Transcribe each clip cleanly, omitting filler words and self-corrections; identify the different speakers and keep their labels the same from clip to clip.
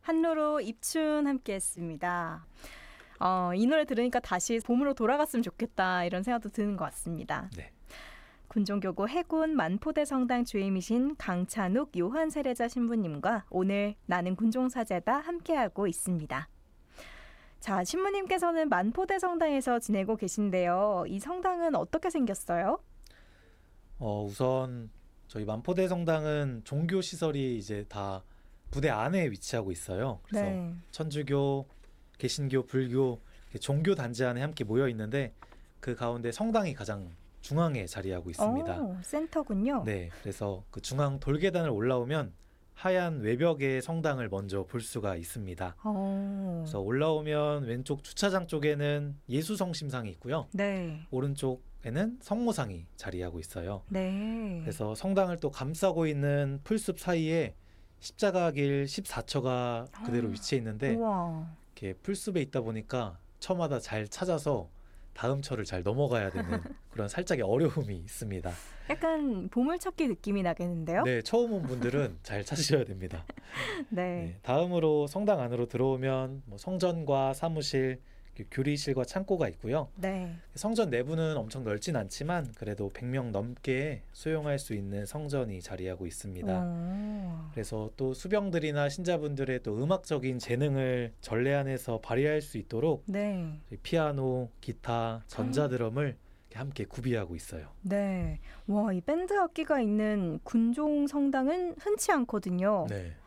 Speaker 1: 한로로 입춘 함께 했습니다. 이 노래 들으니까 다시 봄으로 돌아갔으면 좋겠다 이런 생각도 드는 것 같습니다.
Speaker 2: 네.
Speaker 1: 군종교구 해군 만포대 성당 주임이신 강찬욱 요한 세례자 신부님과 오늘 나는 군종사제다 함께하고 있습니다. 자, 신부님께서는 만포대 성당에서 지내고 계신데요. 이 성당은 어떻게 생겼어요?
Speaker 2: 우선 저희 만포대 성당은 종교 시설이 이제 다 부대 안에 위치하고 있어요. 그래서
Speaker 1: 네.
Speaker 2: 천주교, 개신교, 불교 종교 단지 안에 함께 모여 있는데 그 가운데 성당이 가장 중앙에 자리하고 있습니다.
Speaker 1: 센터군요.
Speaker 2: 네, 그래서 그 중앙 돌계단을 올라오면 하얀 외벽의 성당을 먼저 볼 수가 있습니다. 그래서 올라오면 왼쪽 주차장 쪽에는 예수성심상이 있고요.
Speaker 1: 네.
Speaker 2: 오른쪽에는 성모상이 자리하고 있어요.
Speaker 1: 네.
Speaker 2: 그래서 성당을 또 감싸고 있는 풀숲 사이에 십자가 길 14처가 그대로 위치해 있는데
Speaker 1: 우와.
Speaker 2: 이렇게 풀숲에 있다 보니까 처마다 잘 찾아서 다음 처를 잘 넘어가야 되는 그런 살짝의 어려움이 있습니다.
Speaker 1: 약간 보물찾기 느낌이 나겠는데요?
Speaker 2: 네, 처음 온 분들은 잘 찾으셔야 됩니다.
Speaker 1: 네.
Speaker 2: 다음으로 성당 안으로 들어오면 성전과 사무실, 교리실과 창고가 있고요.
Speaker 1: 네.
Speaker 2: 성전 내부는 엄청 넓진 않지만 그래도 100명 넘게 수용할 수 있는 성전이 자리하고 있습니다. 그래서 또 수병들이나 신자분들의 또 음악적인 재능을 전례 안에서 발휘할 수 있도록
Speaker 1: 네.
Speaker 2: 피아노, 기타, 전자드럼을 함께 구비하고 있어요.
Speaker 1: 네. 와, 이 밴드 악기가 있는 군종 성당은 흔치 않거든요.
Speaker 2: 네.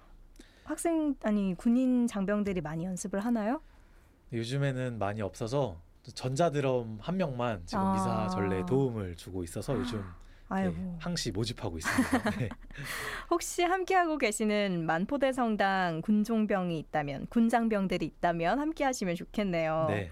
Speaker 1: 군인 장병들이 많이 연습을 하나요?
Speaker 2: 요즘에는 많이 없어서 전자드럼 한 명만 지금 미사 전례에 도움을 주고 있어서 요즘 항시 모집하고 있습니다. 네.
Speaker 1: 혹시 함께하고 계시는 만포대 성당 군종병이 있다면, 군장병들이 있다면 함께 하시면 좋겠네요.
Speaker 2: 네.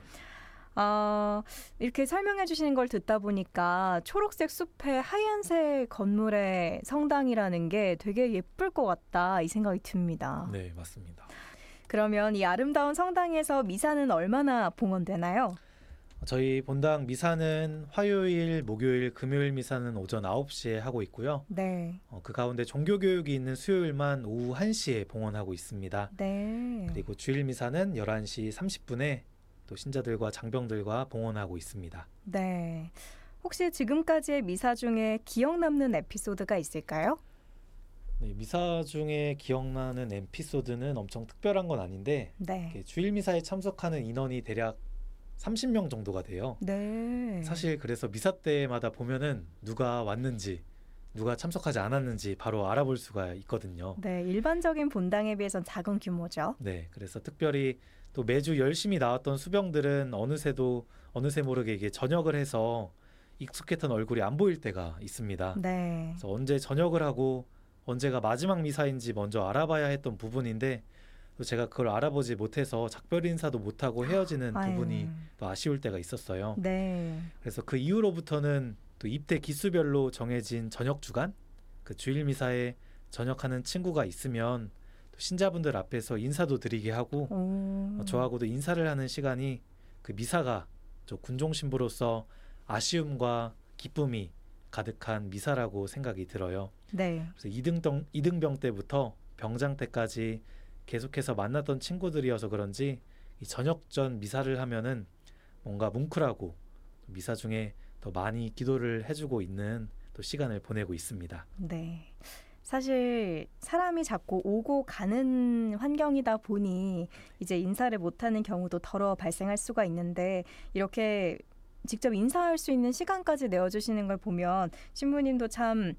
Speaker 1: 이렇게 설명해 주시는 걸 듣다 보니까 초록색 숲에 하얀색 건물의 성당이라는 게 되게 예쁠 것 같다 이 생각이 듭니다.
Speaker 2: 네, 맞습니다.
Speaker 1: 그러면 이 아름다운 성당에서 미사는 얼마나 봉헌되나요?
Speaker 2: 저희 본당 미사는 화요일, 목요일, 금요일 미사는 오전 9시에 하고 있고요.
Speaker 1: 네.
Speaker 2: 그 가운데 종교교육이 있는 수요일만 오후 1시에 봉헌하고 있습니다.
Speaker 1: 네.
Speaker 2: 그리고 주일 미사는 11시 30분에 또 신자들과 장병들과 봉헌하고 있습니다.
Speaker 1: 네. 혹시 지금까지의 미사 중에 기억 남는 에피소드가 있을까요?
Speaker 2: 네, 미사 중에 기억나는 에피소드는 엄청 특별한 건 아닌데
Speaker 1: 네.
Speaker 2: 주일 미사에 참석하는 인원이 대략 30명 정도가 돼요.
Speaker 1: 네.
Speaker 2: 사실 그래서 미사 때마다 보면은 누가 왔는지 누가 참석하지 않았는지 바로 알아볼 수가 있거든요.
Speaker 1: 네, 일반적인 본당에 비해서는 작은 규모죠.
Speaker 2: 네, 그래서 특별히 또 매주 열심히 나왔던 수병들은 어느새 모르게 이게 전역을 해서 익숙했던 얼굴이 안 보일 때가 있습니다.
Speaker 1: 네.
Speaker 2: 그래서 언제 전역을 하고 언제가 마지막 미사인지 먼저 알아봐야 했던 부분인데 또 제가 그걸 알아보지 못해서 작별 인사도 못하고 헤어지는 부분이 또 아쉬울 때가 있었어요.
Speaker 1: 네.
Speaker 2: 그래서 그 이후로부터는 또 입대 기수별로 정해진 저녁 주간, 그 주일 미사에 전역하는 친구가 있으면 또 신자분들 앞에서 인사도 드리게 하고 저하고도 인사를 하는 시간이 그 미사가 저 군종 신부로서 아쉬움과 기쁨이 가득한 미사라고 생각이 들어요.
Speaker 1: 네.
Speaker 2: 그래서 2등병 때부터 병장 때까지 계속해서 만났던 친구들이어서 그런지 이 저녁 전 미사를 하면은 뭔가 뭉클하고 미사 중에 더 많이 기도를 해주고 있는 또 시간을 보내고 있습니다.
Speaker 1: 네. 사실 사람이 자꾸 오고 가는 환경이다 보니 이제 인사를 못하는 경우도 더러 발생할 수가 있는데 이렇게 직접 인사할 수 있는 시간까지 내어주시는 걸 보면 신부님도 참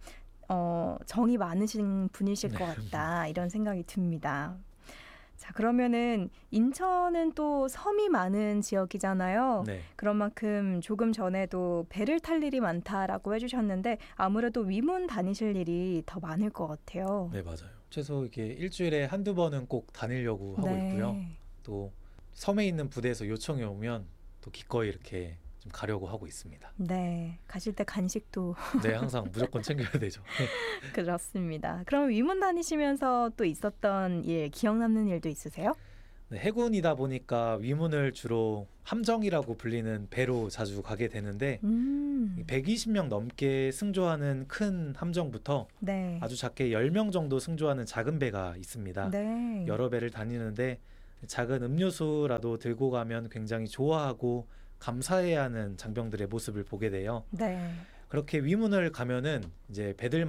Speaker 1: 정이 많으신 분이실 것 같다 이런 생각이 듭니다. 자, 그러면은 인천은 또 섬이 많은 지역이잖아요.
Speaker 2: 네.
Speaker 1: 그런 만큼 조금 전에도 배를 탈 일이 많다라고 해주셨는데 아무래도 위문 다니실 일이 더 많을 것 같아요.
Speaker 2: 네, 맞아요. 최소 이렇게 일주일에 한두 번은 꼭 다니려고 하고 있고요. 또 섬에 있는 부대에서 요청이 오면 또 기꺼이 이렇게 좀 가려고 하고 있습니다.
Speaker 1: 네, 가실 때 간식도
Speaker 2: 네, 항상 무조건 챙겨야 되죠.
Speaker 1: 그렇습니다. 그럼 위문 다니시면서 또 있었던 일, 기억 남는 일도 있으세요?
Speaker 2: 네, 해군이다 보니까 위문을 주로 함정이라고 불리는 배로 자주 가게 되는데 120명 넘게 승조하는 큰 함정부터
Speaker 1: 네.
Speaker 2: 아주 작게 10명 정도 승조하는 작은 배가 있습니다.
Speaker 1: 네.
Speaker 2: 여러 배를 다니는데 작은 음료수라도 들고 가면 굉장히 좋아하고 감사해야 하는 장병들의 모습을 보게 돼요.
Speaker 1: 네.
Speaker 2: 그렇게 위문을 가면은 이제 배들만